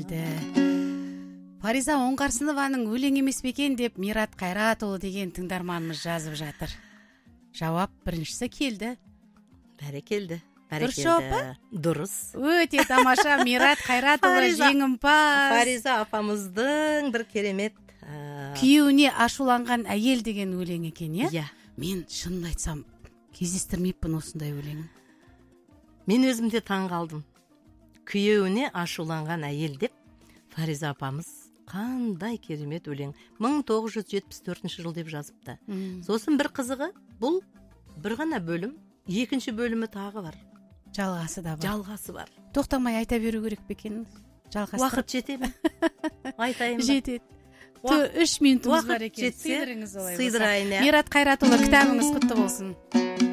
бәрекелді. Фариза Оңғарсынованың өлең емес пе екен деп Мират Қайратұлы деген тыңдарманымыз жазып жатыр. Жауап біріншісі келді. Бәрекелді. Дұрыс жауап па? Дұрыс. Өте тамаша. Мират Қайратұлы жеңімпаз. Фариза апамыздың бір керемет Күйеуіне ашуланған әйел деген өлең екен, иә? Иә. Мен шынын айтсам кездестірмеппін осындай өлеңін. Мен өзім де таң қалдым. Күйеуіне ашуланған әйел деп Фариза апамыз қандай керемет өлең. 1974 жыл деп жазыпты. Сосын бір қызығы, бұл бір ғана бөлім, екінші бөлімі тағы бар. Жалғасы да бар. Жалғасы бар. Тоқтамай айта беру керек пе екен? Уақыт жете ме? Айтайын ба? Жетеді. 3 минутымыз бар екен. Сыйдырайын. Мират Қайратұлы, кітабыңыз құтты болсын.